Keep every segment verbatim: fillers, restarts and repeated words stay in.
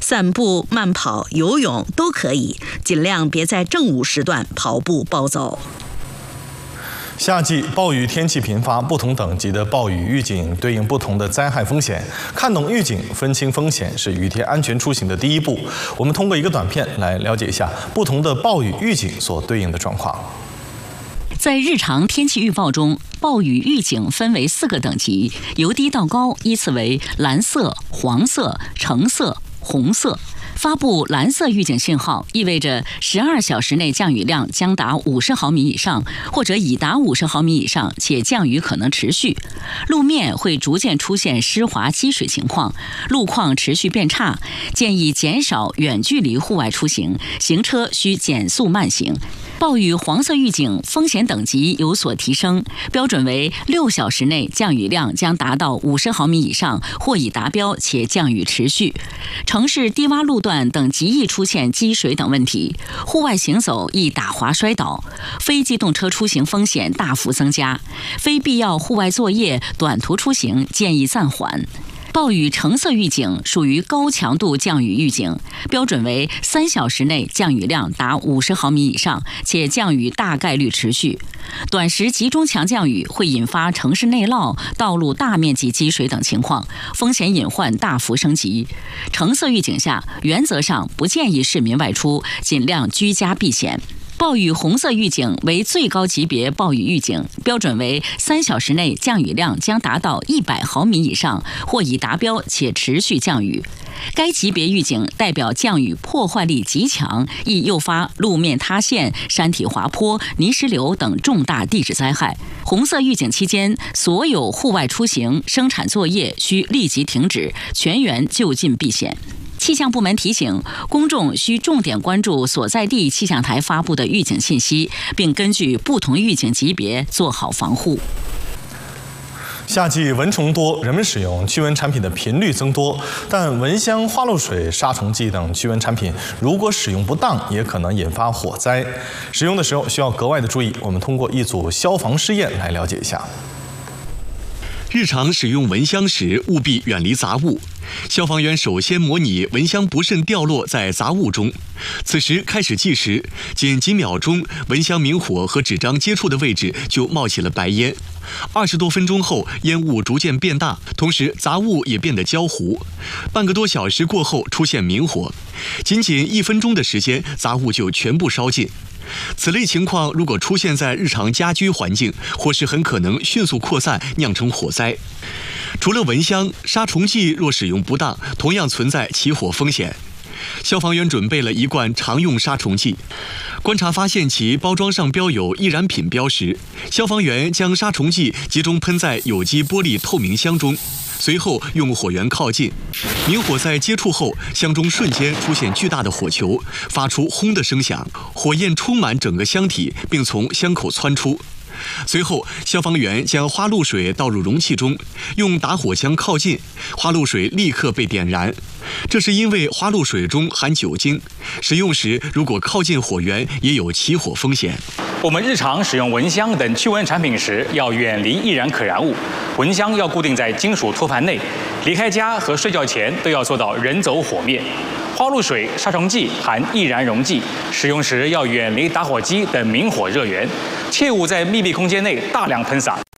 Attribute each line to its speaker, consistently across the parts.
Speaker 1: 散步、慢跑、游泳都可以，尽量别在正午时段跑步暴走。
Speaker 2: 夏季暴雨天气频发，不同等级的暴雨预警对应不同的灾害风险。看懂预警，分清风险是雨天安全出行的第一步。我们通过一个短片来了解一下不同的暴雨预警所对应的状况。
Speaker 3: 在日常天气预报中，暴雨预警分为四个等级，由低到高依次为蓝色、黄色、橙色、红色。发布蓝色预警信号，意味着十二小时内降雨量将达五十毫米以上，或者已达五十毫米以上，且降雨可能持续。路面会逐渐出现湿滑积水情况，路况持续变差，建议减少远距离户外出行，行车需减速慢行。暴雨黄色预警风险等级有所提升，标准为六小时内降雨量将达到五十毫米以上，或已达标且降雨持续。城市低洼路段等极易出现积水等问题，户外行走易打滑摔倒，非机动车出行风险大幅增加，非必要户外作业、短途出行建议暂缓。暴雨橙色预警属于高强度降雨预警，标准为三小时内降雨量达五十毫米以上，且降雨大概率持续。短时集中强降雨会引发城市内涝、道路大面积积水等情况，风险隐患大幅升级。橙色预警下，原则上不建议市民外出，尽量居家避险。暴雨红色预警为最高级别暴雨预警，标准为三小时内降雨量将达到一百毫米以上，或已达标且持续降雨。该级别预警代表降雨破坏力极强，易诱发路面塌陷、山体滑坡、泥石流等重大地质灾害。红色预警期间，所有户外出行、生产作业需立即停止，全员就近避险。气象部门提醒，公众需重点关注所在地气象台发布的预警信息，并根据不同预警级别做好防护。
Speaker 2: 夏季蚊虫多，人们使用驱蚊产品的频率增多，但蚊香、花露水、杀虫剂等驱蚊产品如果使用不当，也可能引发火灾。使用的时候需要格外的注意。我们通过一组消防试验来了解一下。
Speaker 4: 日常使用蚊香时，务必远离杂物。消防员首先模拟蚊香不慎掉落在杂物中，此时开始计时，仅几秒钟，蚊香明火和纸张接触的位置就冒起了白烟。二十多分钟后，烟雾逐渐变大，同时杂物也变得焦糊。半个多小时过后，出现明火，仅仅一分钟的时间，杂物就全部烧尽。此类情况如果出现在日常家居环境，或是很可能迅速扩散，酿成火灾。除了蚊香，杀虫剂若使用不当，同样存在起火风险。消防员准备了一罐常用杀虫剂，观察发现其包装上标有易燃品标识，消防员将杀虫剂集中喷在有机玻璃透明箱中，随后用火源靠近，明火在接触后，箱中瞬间出现巨大的火球，发出轰的声响，火焰充满整个箱体，并从箱口窜出。随后，消防员将花露水倒入容器中，用打火枪靠近，花露水立刻被点燃。这是因为花露水中含酒精，使用时如果靠近火源，也有起火风险。
Speaker 5: 我们日常使用蚊香等驱蚊产品时，要远离易燃可燃物。蚊香要固定在金属托盘内，离开家和睡觉前都要做到人走火灭。花露水、杀虫剂含易燃溶剂，使用时要远离打火机等明火热源，切勿在密闭空间内大量喷洒。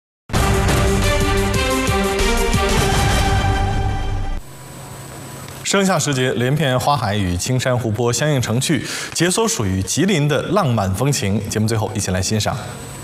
Speaker 2: 盛夏时节，连片花海与青山湖泊相映成趣，解锁属于吉林的浪漫风情。节目最后，一起来欣赏。